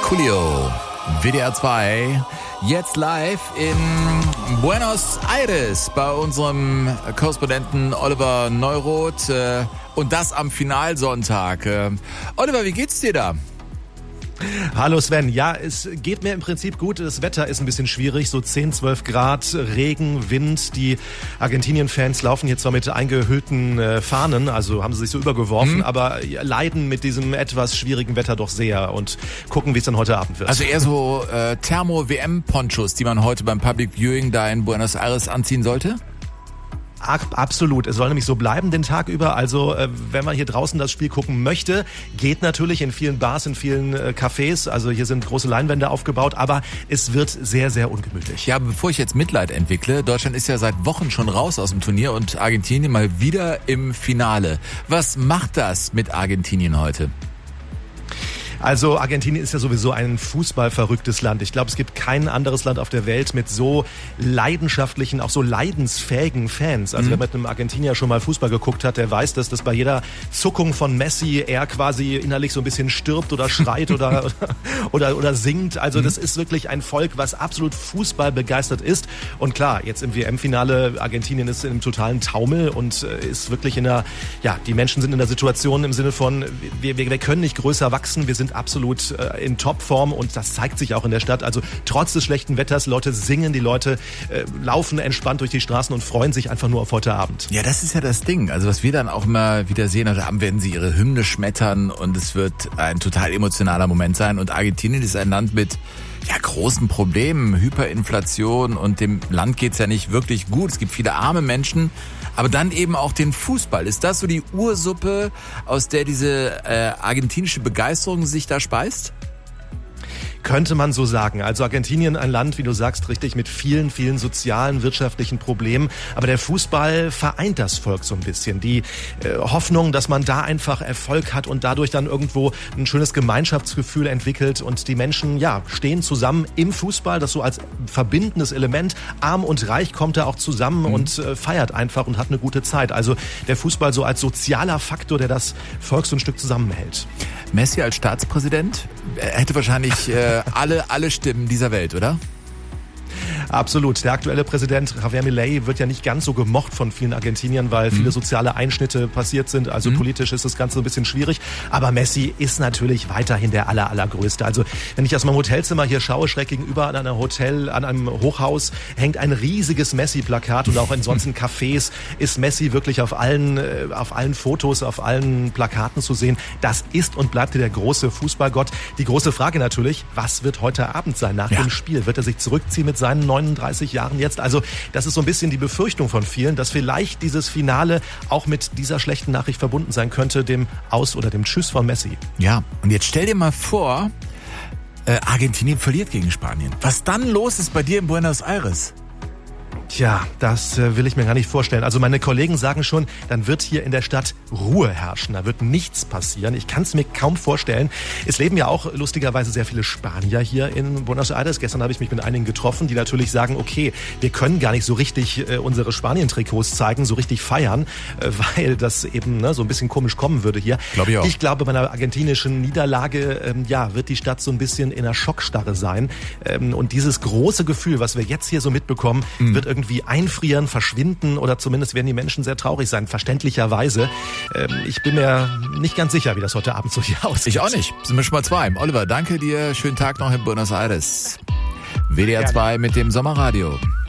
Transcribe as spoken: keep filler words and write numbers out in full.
Coolio, W D R zwei, jetzt live in Buenos Aires bei unserem Korrespondenten Oliver Neuroth und das am Finalsonntag. Oliver, wie geht's dir da? Hallo Sven, ja, es geht mir im Prinzip gut. Das Wetter ist ein bisschen schwierig, so zehn, zwölf Grad, Regen, Wind. Die Argentinien-Fans laufen hier zwar mit eingehüllten äh, Fahnen, also haben sie sich so übergeworfen, mhm. aber leiden mit diesem etwas schwierigen Wetter doch sehr und gucken, wie es dann heute Abend wird. Also eher so äh, Thermo-W M-Ponchos, die man heute beim Public Viewing da in Buenos Aires anziehen sollte? Absolut. Es soll nämlich so bleiben den Tag über. Also äh, wenn man hier draußen das Spiel gucken möchte, geht natürlich in vielen Bars, in vielen äh, Cafés. Also hier sind große Leinwände aufgebaut, aber es wird sehr, sehr ungemütlich. Ja, bevor ich jetzt Mitleid entwickle, Deutschland ist ja seit Wochen schon raus aus dem Turnier und Argentinien mal wieder im Finale. Was macht das mit Argentinien heute? Also Argentinien ist ja sowieso ein fußballverrücktes Land. Ich glaube, es gibt kein anderes Land auf der Welt mit so leidenschaftlichen, auch so leidensfähigen Fans. Also mhm. wer mit einem Argentinier schon mal Fußball geguckt hat, der weiß, dass das bei jeder Zuckung von Messi er quasi innerlich so ein bisschen stirbt oder schreit oder, oder, oder singt. Also mhm. das ist wirklich ein Volk, was absolut Fußball begeistert ist. Und klar, jetzt im W M-Finale, Argentinien ist im totalen Taumel und ist wirklich in der, ja, die Menschen sind in der Situation im Sinne von, wir, wir, wir können nicht größer wachsen, wir sind absolut äh, in Topform und das zeigt sich auch in der Stadt. Also trotz des schlechten Wetters, Leute singen, die Leute äh, laufen entspannt durch die Straßen und freuen sich einfach nur auf heute Abend. Ja, das ist ja das Ding. Also was wir dann auch immer wieder sehen, heute Abend werden sie ihre Hymne schmettern und es wird ein total emotionaler Moment sein. Und Argentinien ist ein Land mit ja, großen Problemen, Hyperinflation und dem Land geht's ja nicht wirklich gut. Es gibt viele arme Menschen, aber dann eben auch den Fußball. Ist das so die Ursuppe, aus der diese äh, argentinische Begeisterung sich da speist? Könnte man so sagen. Also Argentinien, ein Land, wie du sagst, richtig mit vielen, vielen sozialen, wirtschaftlichen Problemen. Aber der Fußball vereint das Volk so ein bisschen. Die äh, Hoffnung, dass man da einfach Erfolg hat und dadurch dann irgendwo ein schönes Gemeinschaftsgefühl entwickelt. Und die Menschen, ja, stehen zusammen im Fußball, das so als verbindendes Element. Arm und Reich kommt da auch zusammen mhm. und äh, feiert einfach und hat eine gute Zeit. Also der Fußball so als sozialer Faktor, der das Volk so ein Stück zusammenhält. Messi als Staatspräsident hätte wahrscheinlich äh, alle, alle Stimmen dieser Welt, oder? Absolut. Der aktuelle Präsident Javier Milei wird ja nicht ganz so gemocht von vielen Argentiniern, weil mhm. viele soziale Einschnitte passiert sind. Also mhm. politisch ist das Ganze ein bisschen schwierig. Aber Messi ist natürlich weiterhin der aller, allergrößte. Also wenn ich aus meinem Hotelzimmer hier schaue, schräg gegenüber an einem Hotel, an einem Hochhaus, hängt ein riesiges Messi-Plakat und auch in sonstigen Cafés ist Messi wirklich auf allen, auf allen Fotos, auf allen Plakaten zu sehen. Das ist und bleibt der große Fußballgott. Die große Frage natürlich, was wird heute Abend sein nach ja. dem Spiel? Wird er sich zurückziehen mit seinen neununddreißig Jahren jetzt? Also das ist so ein bisschen die Befürchtung von vielen, dass vielleicht dieses Finale auch mit dieser schlechten Nachricht verbunden sein könnte, dem Aus- oder dem Tschüss von Messi. Ja, und jetzt stell dir mal vor, äh, Argentinien verliert gegen Spanien. Was dann los ist bei dir in Buenos Aires? Tja, das äh, will ich mir gar nicht vorstellen. Also meine Kollegen sagen schon, dann wird hier in der Stadt Ruhe herrschen. Da wird nichts passieren. Ich kann es mir kaum vorstellen. Es leben ja auch lustigerweise sehr viele Spanier hier in Buenos Aires. Gestern habe ich mich mit einigen getroffen, die natürlich sagen, okay, wir können gar nicht so richtig äh, unsere Spanien-Trikots zeigen, so richtig feiern, äh, weil das eben ne, so ein bisschen komisch kommen würde hier. Glaub ich auch. Ich glaube, bei einer argentinischen Niederlage ähm, ja, wird die Stadt so ein bisschen in einer Schockstarre sein. Ähm, und dieses große Gefühl, was wir jetzt hier so mitbekommen, mhm. wird irgendwie einfrieren, verschwinden oder zumindest werden die Menschen sehr traurig sein, verständlicherweise. Ähm, ich bin mir nicht ganz sicher, wie das heute Abend so hier aussieht. Ich auch nicht. Sind wir schon mal zwei. Oliver, danke dir. Schönen Tag noch in Buenos Aires. W D R zwei mit dem Sommerradio.